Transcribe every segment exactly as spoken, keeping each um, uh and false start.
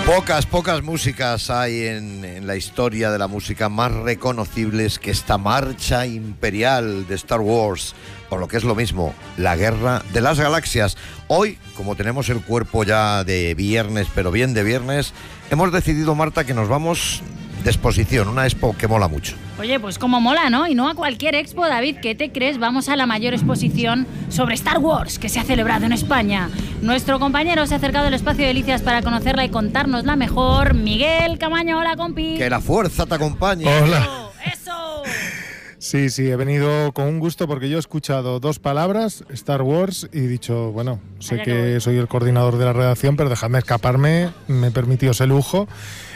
Pocas, pocas músicas hay en, en la historia de la música más reconocibles que esta marcha imperial de Star Wars, o lo que es lo mismo, la Guerra de las Galaxias. Hoy, como tenemos el cuerpo ya de viernes, pero bien de viernes, hemos decidido, Marta, que nos vamos de exposición, una expo que mola mucho. Oye, pues como mola, ¿no? Y no a cualquier expo, David, ¿qué te crees? Vamos a la mayor exposición sobre Star Wars que se ha celebrado en España. Nuestro compañero se ha acercado al espacio de Delicias para conocerla y contárnosla mejor. Miguel Camaño, hola, compi. Que la fuerza te acompañe. Hola. ¡Eso! Sí, sí, he venido con un gusto porque yo he escuchado dos palabras, Star Wars, y he dicho, bueno, sé que soy el coordinador de la redacción, pero dejadme escaparme, me he permitido ese lujo.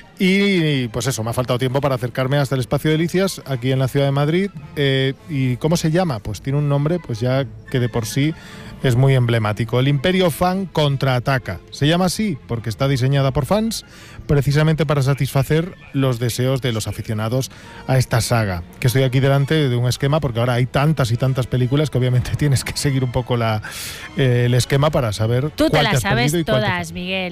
Y pues eso, me ha faltado tiempo para acercarme hasta el espacio de Delicias, aquí en la ciudad de Madrid. Eh, ¿Y cómo se llama? Pues tiene un nombre pues ya que de por sí es muy emblemático. El Imperio Fan Contraataca. Se llama así porque está diseñada por fans, precisamente para satisfacer los deseos de los aficionados a esta saga. Que estoy aquí delante de un esquema porque ahora hay tantas y tantas películas que obviamente tienes que seguir un poco la, eh, el esquema para saber Tú cuál te te las has perdido sabes y cuál te todas, falta. Miguel.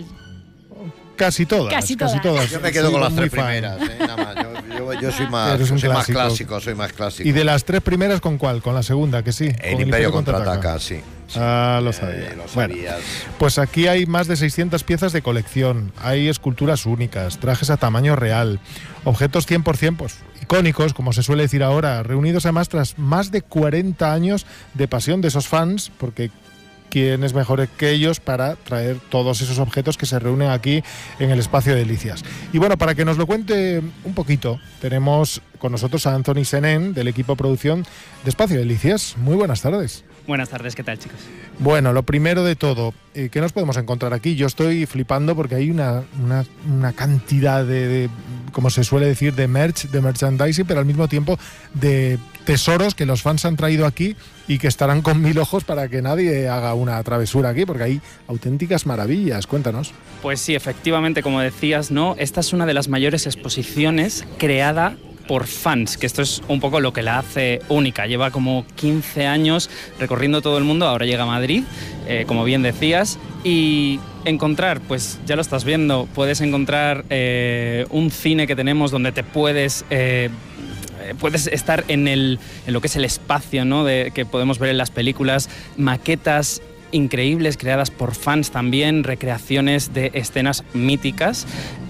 Casi todas, Casi casi todas. todas. Yo me quedo Soy con las muy tres fan. primeras, ¿eh? Nada más. Yo, yo, yo soy, más, Eres un soy más clásico. clásico, soy más clásico. ¿Y de las tres primeras con cuál? Con la segunda, que sí. El con Imperio Contraataca, sí. sí. Ah, lo Eh, sabía. lo Bueno, sabías. pues aquí hay más de seiscientas piezas de colección, hay esculturas únicas, trajes a tamaño real, objetos cien por ciento pues, icónicos, como se suele decir ahora, reunidos además tras más de cuarenta años de pasión de esos fans, porque quién es mejor que ellos para traer todos esos objetos que se reúnen aquí en el espacio de Delicias. Y bueno, para que nos lo cuente un poquito, tenemos con nosotros a Anthony Senen, del equipo de producción de Espacio de Delicias. Muy buenas tardes. Buenas tardes, ¿qué tal, chicos? Bueno, lo primero de todo, eh, ¿qué nos podemos encontrar aquí? Yo estoy flipando porque hay una, una, una cantidad de, de, como se suele decir, de merch, de merchandising, pero al mismo tiempo de tesoros que los fans han traído aquí y que estarán con mil ojos para que nadie haga una travesura aquí, porque hay auténticas maravillas. Cuéntanos. Pues sí, efectivamente, como decías, ¿no? Esta es una de las mayores exposiciones creada por fans, que esto es un poco lo que la hace única. Lleva como quince años recorriendo todo el mundo, ahora llega a Madrid, eh, como bien decías, y encontrar, pues ya lo estás viendo, puedes encontrar eh, un cine que tenemos donde te puedes... Eh, puedes estar en, el, en lo que es el espacio, ¿no? De, que podemos ver en las películas, maquetas increíbles creadas por fans también, recreaciones de escenas míticas,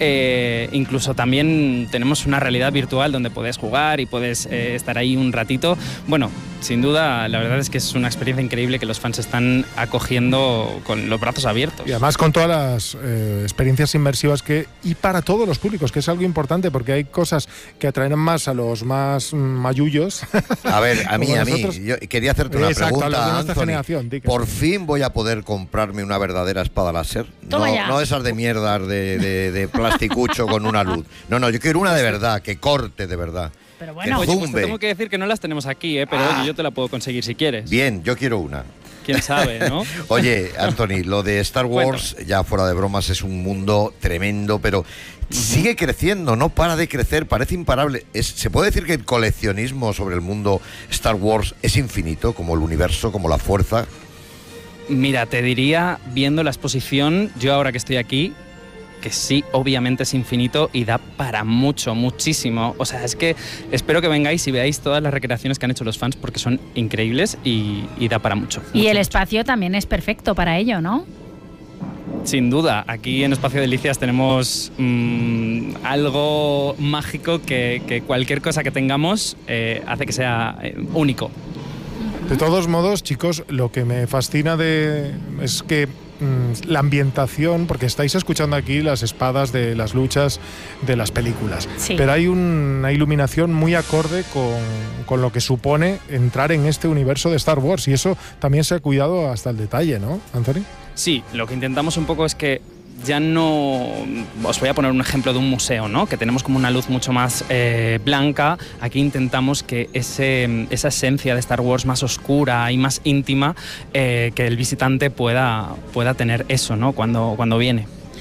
eh, incluso también tenemos una realidad virtual donde puedes jugar y puedes eh, estar ahí un ratito. Bueno, sin duda, la verdad es que es una experiencia increíble que los fans están acogiendo con los brazos abiertos. Y además con todas las eh, experiencias inmersivas que y para todos los públicos, que es algo importante porque hay cosas que atraen más a los más mayullos. A ver, a mí, a mí, nosotros. yo quería hacerte una Exacto, pregunta, a los de nuestra Anthony. generación, di que Por sí. fin voy a poder comprarme una verdadera espada láser. Toma No, ya. no esas de mierdas de, de, de plasticucho con una luz. No, no, yo quiero una de verdad, que corte de verdad. Pero bueno, Oye, pues zumbe. te tengo que decir que no las tenemos aquí, ¿eh? Pero Ah. oye, yo te la puedo conseguir si quieres. Bien, yo quiero una. Quién sabe, ¿no? Oye, Anthony, lo de Star Wars, ya fuera de bromas, es un mundo tremendo, pero sigue creciendo, no para de crecer, parece imparable. Es, ¿se puede decir que el coleccionismo sobre el mundo Star Wars es infinito, como el universo, como la fuerza? Mira, te diría, viendo la exposición, yo ahora que estoy aquí, que sí, obviamente es infinito y da para mucho, muchísimo. O sea, es que espero que vengáis y veáis todas las recreaciones que han hecho los fans porque son increíbles y, y da para mucho. y mucho, el mucho. espacio también es perfecto para ello, ¿no? Sin duda, aquí en Espacio Delicias tenemos mmm, algo mágico que, que cualquier cosa que tengamos eh, hace que sea eh, único. De todos modos, chicos, lo que me fascina de es que mmm, la ambientación, porque estáis escuchando aquí las espadas de las luchas de las películas, Sí. pero hay un- una iluminación muy acorde con, con lo que supone entrar en este universo de Star Wars, y eso también se ha cuidado hasta el detalle, ¿no, Anthony? Sí, lo que intentamos un poco es que ya no... Os voy a poner un ejemplo de un museo, ¿no? Que tenemos como una luz mucho más eh, blanca. Aquí intentamos que ese, esa esencia de Star Wars más oscura y más íntima, eh, que el visitante pueda, pueda tener eso, ¿no? Cuando, cuando viene.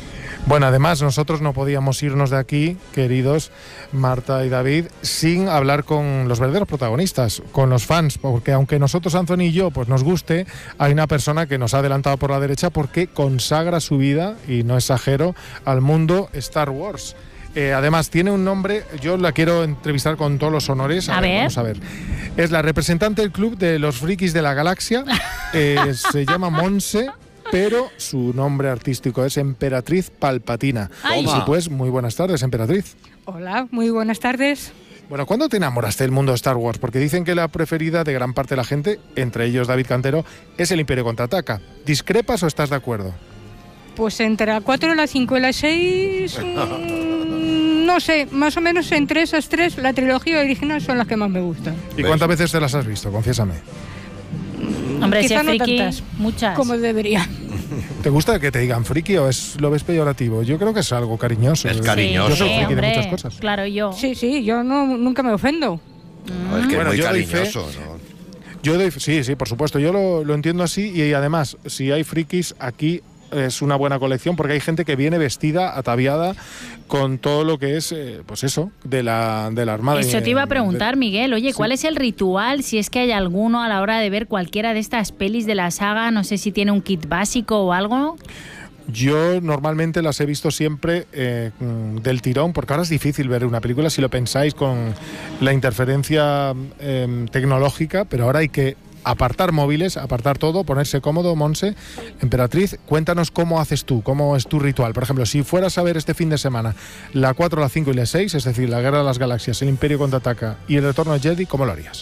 Bueno, además nosotros no podíamos irnos de aquí, queridos Marta y David, sin hablar con los verdaderos protagonistas, con los fans, porque aunque nosotros, Anthony y yo, pues nos guste, hay una persona que nos ha adelantado por la derecha porque consagra su vida, y no exagero, al mundo Star Wars. Eh, además, tiene un nombre, yo la quiero entrevistar con todos los honores. A, a ver, ver. Vamos a ver. Es la representante del club de los frikis de la galaxia. Eh, se llama Monse, pero su nombre artístico es Emperatriz Palpatina. Ay. Y pues, muy buenas tardes, Emperatriz. Hola, muy buenas tardes. Bueno, ¿cuándo te enamoraste del mundo de Star Wars? Porque dicen que la preferida de gran parte de la gente, entre ellos David Cantero, es el Imperio Contraataca. ¿Discrepas o estás de acuerdo? Pues entre la cuatro, la cinco y la seis... Mmm, no sé, más o menos entre esas tres, la trilogía original son las que más me gustan. ¿Y cuántas veces te las has visto? Confiésame. Hombre, si Quizá es no friki, tantas muchas. como debería. ¿Te gusta que te digan friki o es, lo ves peyorativo? Yo creo que es algo cariñoso. Es cariñoso. Yo soy friki hombre, de muchas cosas. Claro, yo. Sí, sí, yo no, nunca me ofendo. No, es que Bueno, es muy yo doy fe. cariñoso, ¿no? Yo doy, sí, sí, por supuesto. Yo lo, lo entiendo así y además, si hay frikis aquí, es una buena colección porque hay gente que viene vestida, ataviada con todo lo que es, eh, pues eso, de la, de la Armada. Eso te iba a preguntar, de, Miguel. Oye, sí. ¿cuál es el ritual? Si es que hay alguno a la hora de ver cualquiera de estas pelis de la saga, no sé si tiene un kit básico o algo. Yo normalmente las he visto siempre eh, del tirón, porque ahora es difícil ver una película si lo pensáis con la interferencia eh, tecnológica, pero ahora hay que apartar móviles, apartar todo, ponerse cómodo. Monse, Emperatriz, cuéntanos cómo haces tú, cómo es tu ritual. Por ejemplo, si fueras a ver este fin de semana la cuatro, la cinco y la seis, es decir, la Guerra de las Galaxias, el Imperio Contraataca y el Retorno de Jedi, ¿cómo lo harías?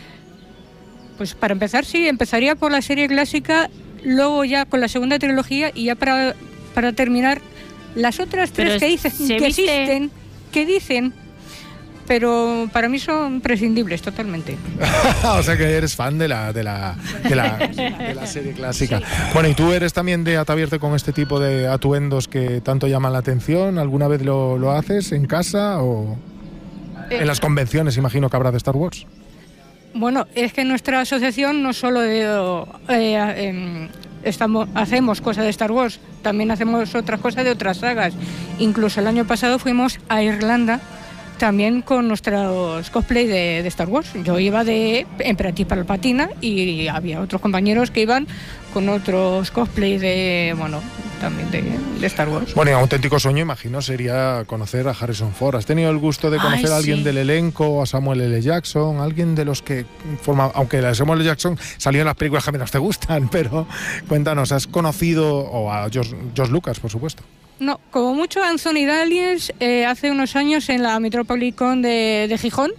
Pues para empezar, sí, empezaría por la serie clásica, luego ya con la segunda trilogía y ya para, para terminar las otras tres Pero que dicen ¿se que viste? existen, que dicen, pero para mí son prescindibles totalmente. O sea que eres fan de la, de la, de la, de la serie clásica. Sí. Bueno, ¿y tú eres también de ataviarte con este tipo de atuendos que tanto llaman la atención? ¿Alguna vez lo, lo haces en casa o eh, en las convenciones, imagino que habrá de Star Wars? Bueno, es que nuestra asociación no solo de, eh, eh, estamos, hacemos cosas de Star Wars, también hacemos otras cosas de otras sagas. Incluso el año pasado fuimos a Irlanda también con nuestros cosplay de, de Star Wars. Yo iba de Emperatriz Palpatina y había otros compañeros que iban con otros cosplay de, bueno, también de, de Star Wars. Bueno, y un auténtico sueño, imagino, sería conocer a Harrison Ford. ¿Has tenido el gusto de conocer Ay, a alguien sí. del elenco, a Samuel L. Jackson, alguien de los que forma, aunque la de Samuel L. Jackson salió en las películas que menos te gustan, pero cuéntanos, ¿has conocido, o a George, George Lucas, por supuesto? No, como mucho Anthony Daniels eh, hace unos años en la Metropolicon de, de Gijón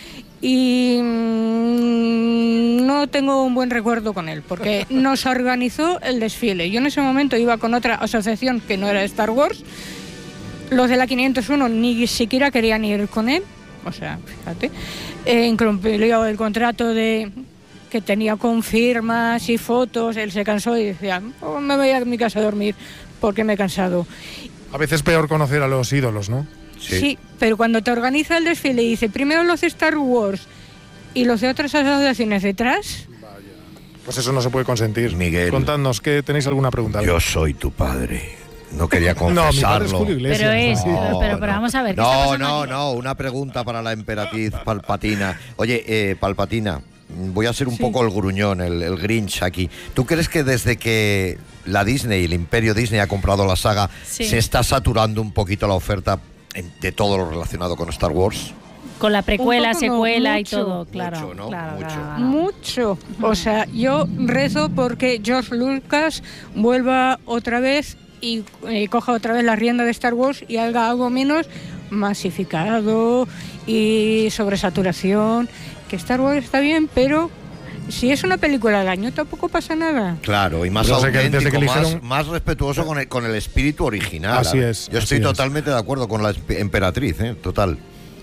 y mmm, no tengo un buen recuerdo con él porque nos organizó el desfile. Yo en ese momento iba con otra asociación que no era Star Wars. Los de la quinientos uno ni siquiera querían ir con él, o sea, fíjate, eh, incumplió el contrato de que tenía con firmas y fotos. Él se cansó y decía, oh, me voy a mi casa a dormir porque me he cansado. A veces es peor conocer a los ídolos, ¿no? Sí. sí, pero cuando te organiza el desfile y dice primero los de Star Wars y los de otras asociaciones detrás... Vaya. Pues eso no se puede consentir. Miguel, contadnos, ¿qué tenéis alguna pregunta? Yo soy tu padre. No quería confesarlo. No, mi padre es Julio Iglesias. Pero es, no, pero, pero, pero no. vamos a ver. ¿qué No, está pasando no, aquí? no, una pregunta para la Emperatriz Palpatina. Oye, eh, Palpatina, voy a ser un sí. poco el gruñón, el, el Grinch aquí. ¿Tú crees que desde que la Disney, el imperio Disney ha comprado la saga, sí. se está saturando un poquito la oferta de todo lo relacionado con Star Wars? Con la precuela, secuela no, y todo, claro. Mucho, ¿no? claro, Mucho. claro, claro. Mucho. O sea, yo rezo porque George Lucas vuelva otra vez y eh, coja otra vez la rienda de Star Wars y haga algo menos masificado y sobresaturación. Que Star Wars está bien, pero si es una película al año tampoco pasa nada. Claro, y más Yo sé que auténtico, desde que más, eligieron... más respetuoso con el, con el espíritu original. Así es, Yo estoy así totalmente es. de acuerdo con la Emperatriz, ¿eh? Total.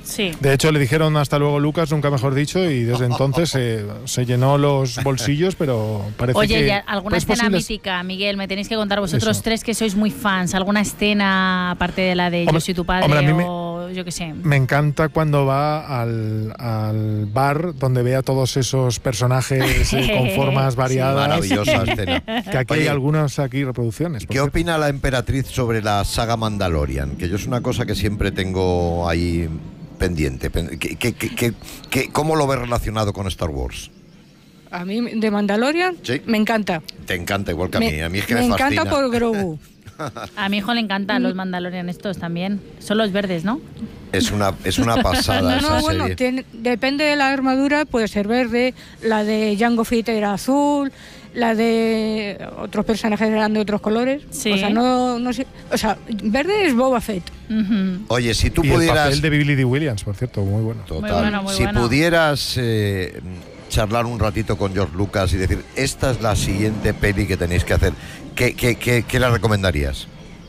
Sí. De hecho, le dijeron hasta luego Lucas, nunca mejor dicho, y desde entonces eh, se llenó los bolsillos, pero parece Oye, que... ¿y alguna pues, escena posibles... mítica, Miguel? Me tenéis que contar vosotros Eso. tres que sois muy fans. ¿Alguna escena, aparte de la de Hombre, Yo soy tu padre hombre, a mí me- o yo qué sé? Me encanta cuando va al, al bar donde ve a todos esos personajes eh, con formas variadas. Maravillosa escena. Que aquí Oye, hay algunas aquí reproducciones. por ¿Qué cierto. opina la emperatriz sobre la saga Mandalorian? Que yo es una cosa que siempre tengo ahí pendiente. Pen- ¿Qué, qué, qué, qué- qué- ¿Cómo lo ves relacionado con Star Wars? A mí de Mandalorian Sí. me encanta. Te encanta igual que a mí. Me, A mí es que me me, encanta fascina. por Grogu. A mi hijo le encantan los Mandalorian estos también. Son los verdes, ¿no? Es una, es una pasada No, esa no, bueno, serie. tiene- depende de la armadura, puede ser verde, la de Jango Fett era azul, la de otros personajes eran de otros colores. Sí. O sea, no, no sé. O sea, verde es Boba Fett. Ujú. Oye, si tú Y el pudieras... papel de Billy Dee Williams, por cierto, muy bueno. Total. Muy bueno, muy si bueno. pudieras eh, charlar un ratito con George Lucas y decir, esta es la siguiente peli que tenéis que hacer, ¿qué, qué, qué, qué le recomendarías?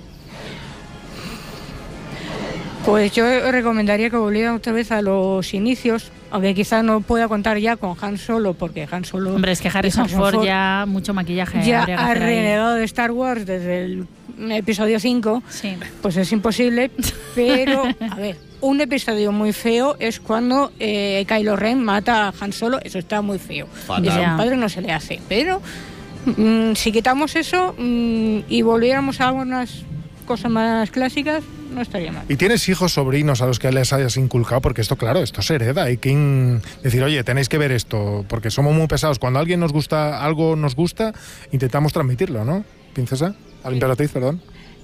Pues yo recomendaría que volvieran otra vez a los inicios, aunque quizá no pueda contar ya con Han Solo, porque Han Solo... Hombre, es que Harrison Ford ya mucho maquillaje ya habría que ha hacer ahí. renegado de Star Wars desde el episodio cinco, Sí. pues es imposible, pero, a ver, un episodio muy feo es cuando eh, Kylo Ren mata a Han Solo, eso está muy feo. Fatal. Eso a Ya. un padre no se le hace, pero mm, si quitamos eso mm, y volviéramos a algunas cosas más clásicas, no estaría mal. ¿Y tienes hijos, sobrinos a los que les hayas inculcado? Porque esto, claro, esto se hereda. Hay que in- decir, oye, tenéis que ver esto, porque somos muy pesados. Cuando alguien nos gusta, algo nos gusta, intentamos transmitirlo, ¿no? Princesa, al emperatriz, perdón.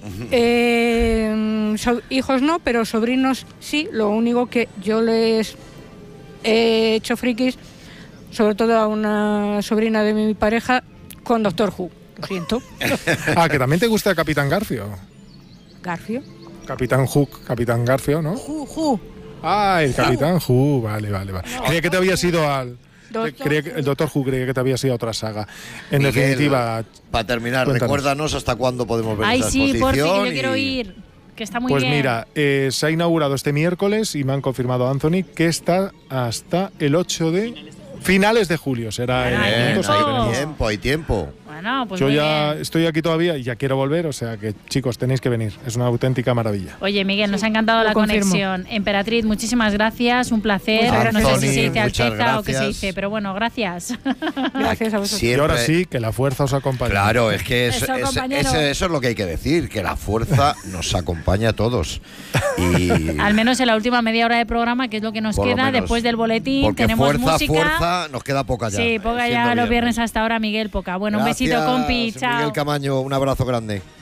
Eh, so- hijos no, pero sobrinos sí. Lo único que yo les he hecho frikis, sobre todo a una sobrina de mi pareja, con Doctor Who. Lo siento. Ah, que también te gusta Capitán Garfio. Garfio. Capitán Hook, Capitán Garfio, ¿no? Who, Who. Ah, el Capitán Who, vale, vale, vale. Creía que te habías ido al... Doctor creía que- el Doctor Who creía que te habías ido a otra saga. En Miguel, definitiva, para terminar, cuéntanos. recuérdanos hasta cuándo podemos ver Ay, esa sí, por fin, que exposición yo quiero y- ir. Que está muy pues bien. mira, eh, se ha inaugurado este miércoles y me han confirmado, Anthony, que está hasta el ocho de finales de julio. Será el Hay Bien, punto, tiempo. será hay el- tiempo, hay tiempo. Bueno, pues Yo muy ya bien. estoy aquí todavía y ya quiero volver, o sea que chicos, tenéis que venir. Es una auténtica maravilla. Oye, Miguel, nos ha encantado lo la confirmo. conexión. Emperatriz, muchísimas gracias, un placer. Muchas gracias. No sé si se Anthony, dice muchas Alteza o qué se gracias. dice, pero bueno, gracias. Gracias a vosotros. Y Siempre- ahora sí, que la fuerza os acompañe. Claro, es que es- Eso, es- compañero. ese- eso es lo que hay que decir, que la fuerza nos acompaña a todos. Y Al menos en la última media hora de programa, que es lo que nos por lo queda menos. después del boletín. Porque Tenemos fuerza, música. fuerza, nos queda poca ya. Sí, poca eh, ya siendo los viernes viernes. hasta ahora, Miguel, poca. Bueno, un Gracias, besito, compi. Chao. Miguel Camaño, un abrazo grande.